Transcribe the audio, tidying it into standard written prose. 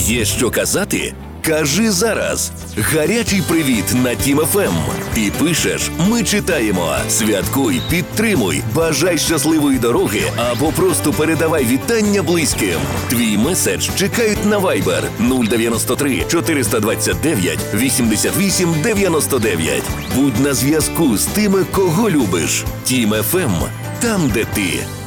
Є що казати? Кажи зараз. Гарячий привіт на Тім ФМ. Ти пишеш, ми читаємо. Святкуй, підтримуй, бажай щасливої дороги або просто передавай вітання близьким. Твій меседж чекають на Viber 093 429 88 99. Будь на зв'язку з тими, кого любиш. Тім ФМ. Там, де ти.